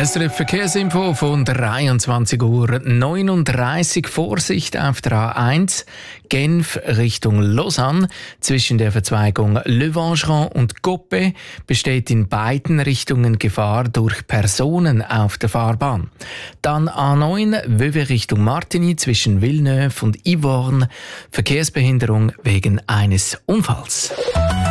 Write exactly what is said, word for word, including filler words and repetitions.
S R F Verkehrsinfo von dreiundzwanzig Uhr neununddreißig. Vorsicht auf der A eins Genf Richtung Lausanne. Zwischen der Verzweigung Le Vangeron und Coppet besteht in beiden Richtungen Gefahr durch Personen auf der Fahrbahn. Dann A neun Vevey Richtung Martigny zwischen Villeneuve und Yvorne. Verkehrsbehinderung wegen eines Unfalls.